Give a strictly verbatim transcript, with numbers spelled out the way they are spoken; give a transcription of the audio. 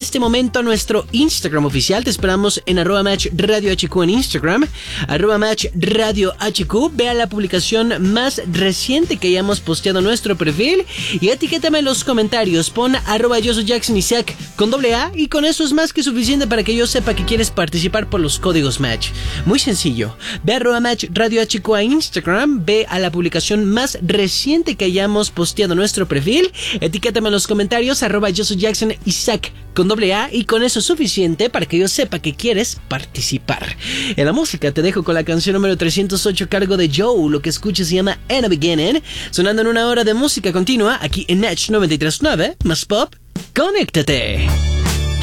este momento a nuestro Instagram oficial. Te esperamos en arroba match radio H Q en Instagram, arroba match radio H Q. Vea la publicación más reciente que hayamos posteado en nuestro perfil y etiquétame en los comentarios. Pon arroba yo soy Jackson Isaac con doble A y con eso es más que suficiente para que yo sepa que quieres participar por los códigos Match. Muy sencillo. Ve a arroba match radio H Q a Instagram, ve a la publicación más reciente que hayamos posteado en nuestro perfil, etiquétame en los comentarios arroba yo soy Jackson Isaac con doble A y con eso es suficiente para que yo sepa que quieres participar. En la música te dejo con la canción número trescientos ocho a cargo de Joe. Lo que escuches se llama In a Beginning, sonando en una hora de música continua aquí en Match noventa y tres punto nueve, más pop, conéctate.